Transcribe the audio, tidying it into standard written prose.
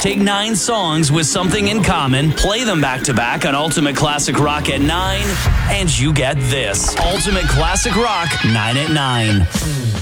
Take 9 songs with something in common, play them back to back on Ultimate Classic Rock at 9, and you get this. Ultimate Classic Rock 9 at 9.